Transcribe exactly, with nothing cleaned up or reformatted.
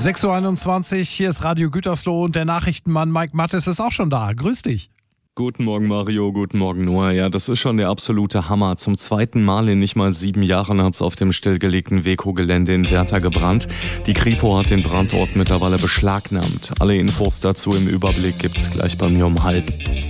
sechs Uhr einundzwanzig, hier ist Radio Gütersloh und der Nachrichtenmann Mike Mattes ist auch schon da. Grüß dich. Guten Morgen Mario, guten Morgen Noah. Ja, das ist schon der absolute Hammer. Zum zweiten Mal in nicht mal sieben Jahren hat es auf dem stillgelegten Weco-Gelände in Werther gebrannt. Die Kripo hat den Brandort mittlerweile beschlagnahmt. Alle Infos dazu im Überblick gibt's gleich bei mir um halb.